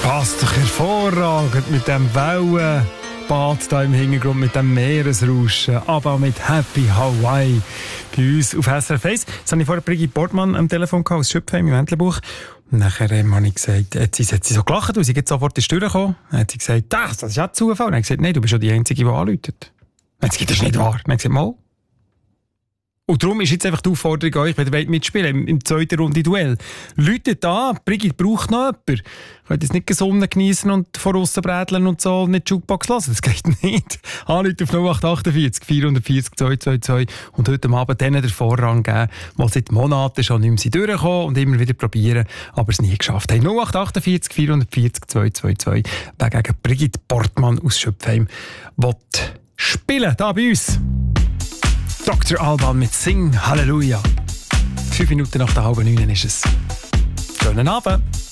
Passt doch hervorragend mit dem Wellenbad da im Hintergrund, mit dem Meeresrauschen, aber mit Happy Hawaii bei uns auf SRF 1. Jetzt habe ich vorher Brigitte Bortmann am Telefon gehabt, aus Schöpfheim im Entlebuch. Und nachher habe ich gesagt, hat sie so gelacht, weil sie jetzt sofort in die Tür gekommen. Dann hat sie gesagt, das ist ja Zufall. Dann habe ich gesagt, nein, du bist schon die Einzige, die anruft. Dann hat sie gesagt, das ist nicht wahr. Dann habe ich gesagt, mal. Und darum ist jetzt einfach die Aufforderung an euch, wenn ihr mitspielen im zweiten Runde Duell. Leute da, Brigitte braucht noch jemanden. Könnt jetzt nicht Sonne genießen und von aussen bräteln und so und nicht Jukebox hören. Das geht nicht. Anrufen auf 0848 440 222 und heute Abend denen den Vorrang geben, die seit Monaten schon nicht mehr durchkommen und immer wieder probieren, aber es nie geschafft haben. 0848 440 222. Wer gegen Brigitte Bortmann aus Schöpfheim will spielen, da bei uns. Dr. Alban mit Sing Halleluja. 5 Minuten nach der 8:30 ist es. Schönen Abend.